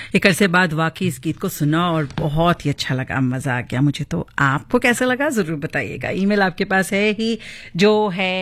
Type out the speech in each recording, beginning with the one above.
एक अरसे बाद वाकई इस गीत को सुना और बहुत ही अच्छा लगा, मजा आ गया मुझे। तो आपको कैसा लगा जरूर बताइएगा। ईमेल आपके पास है ही, जो है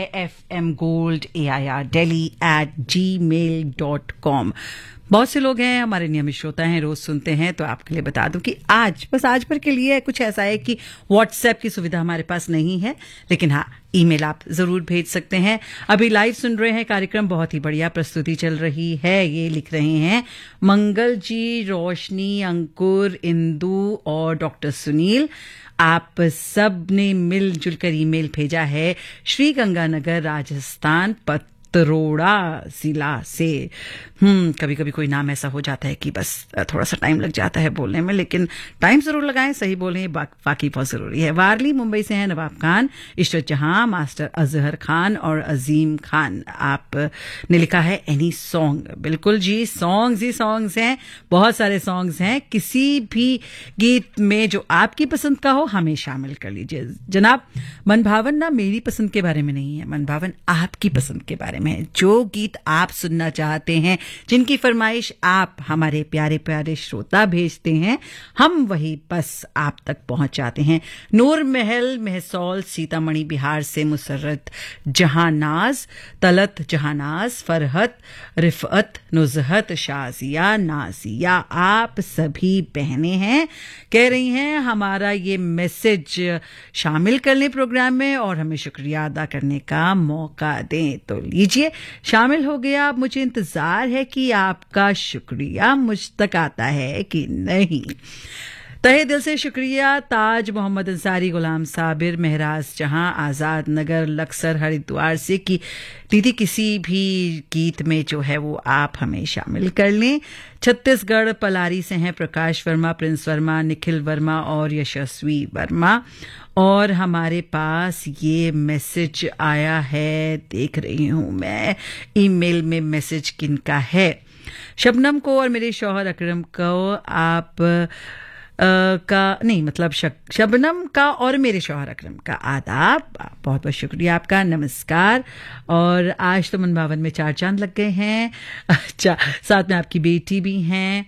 fmgoldAIRdelhi@gmail.com। बहुत से लोग हैं, हमारे नियमित श्रोता हैं, रोज सुनते हैं। तो आपके लिए बता दूं कि आज भर के लिए कुछ ऐसा है कि व्हाट्सएप की सुविधा हमारे पास नहीं है, लेकिन हाँ, ईमेल आप जरूर भेज सकते हैं। अभी लाइव सुन रहे हैं कार्यक्रम, बहुत ही बढ़िया प्रस्तुति चल रही है। ये लिख रहे हैं मंगल जी, रोशनी, अंकुर, इंदु और डॉक्टर सुनील, आप सब ने मिलजुल कर ईमेल भेजा है श्री गंगानगर, राजस्थान, तरोड़ा जिला से। कभी कभी कोई नाम ऐसा हो जाता है कि बस थोड़ा सा टाइम लग जाता है बोलने में, लेकिन टाइम जरूर लगाएं, सही बोलें, वाकई बहुत जरूरी है। वारली मुंबई से हैं नवाब खान, इशरत जहां, मास्टर अजहर खान और अजीम खान। आपने लिखा है एनी सॉन्ग। बिल्कुल जी, सॉन्ग्स ही सॉन्ग्स हैं, बहुत सारे सॉन्ग्स हैं। किसी भी गीत में जो आपकी पसंद का हो हमें शामिल कर लीजिए जनाब। मनभावन ना मेरी पसंद के बारे में नहीं है, मनभावन आपकी पसंद के बारे में है। जो गीत आप सुनना चाहते हैं, जिनकी फरमाइश आप हमारे प्यारे प्यारे श्रोता भेजते हैं, हम वही बस आप तक पहुंचाते हैं। नूर महल, महसौल, सीतामढ़ी बिहार से मुसर्रत जहानाज, तलत जहानाज, फरहत, रिफअत, नुजहत, शाजिया, नाजिया, आप सभी बहनें हैं, कह रही हैं हमारा ये मैसेज शामिल कर लें प्रोग्राम में और हमें शुक्रिया अदा करने का मौका दें। तो लीजिए, शामिल हो गया। अब मुझे इंतजार है कि आपका शुक्रिया मुझ तक आता है कि नहीं। तहे दिल से शुक्रिया। ताज मोहम्मद अंसारी, गुलाम साबिर, महराज जहां, आजाद नगर, लक्सर, हरिद्वार से कि दीदी किसी भी गीत में जो है वो आप हमें शामिल कर लें। छत्तीसगढ़ पलारी से हैं प्रकाश वर्मा, प्रिंस वर्मा, निखिल वर्मा और यशस्वी वर्मा। और हमारे पास ये मैसेज आया है, देख रही हूं मैं ईमेल में मैसेज किनका है। शबनम को और मेरे शौहर अकरम को आप का नहीं, मतलब शबनम का और मेरे शौहर अकरम का आदाब। बहुत बहुत शुक्रिया आपका, नमस्कार। और आज तो मनभावन में 4 चांद लग गए हैं। अच्छा, साथ में आपकी बेटी भी हैं।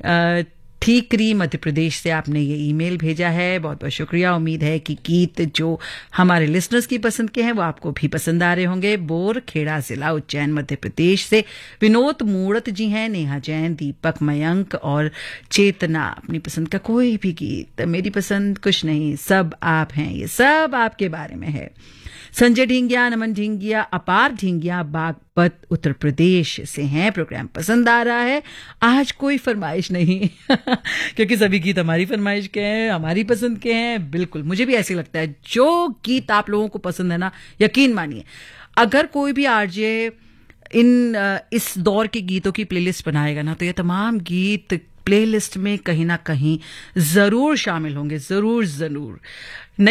ठीकरी मध्य प्रदेश से आपने ये ईमेल भेजा है, बहुत बहुत शुक्रिया। उम्मीद है कि गीत जो हमारे लिसनर्स की पसंद के हैं वो आपको भी पसंद आ रहे होंगे। बोर खेड़ा जिला, उज्जैन मध्य प्रदेश से विनोद मूर्त जी हैं, नेहा जैन, दीपक, मयंक और चेतना। अपनी पसंद का कोई भी गीत, मेरी पसंद कुछ नहीं, सब आप हैं, ये सब आपके बारे में है। संजय ढींगिया, नमन ढींगिया, अपार ढींगिया, बागपत उत्तर प्रदेश से हैं। प्रोग्राम पसंद आ रहा है। आज कोई फरमाइश नहीं क्योंकि सभी गीत हमारी फरमाइश के हैं, हमारी पसंद के हैं। बिल्कुल, मुझे भी ऐसे लगता है। जो गीत आप लोगों को पसंद है ना, यकीन मानिए, अगर कोई भी आरजे इस दौर के गीतों की प्लेलिस्ट बनाएगा ना, तो ये तमाम गीत प्लेलिस्ट में कहीं ना कहीं जरूर शामिल होंगे, जरूर।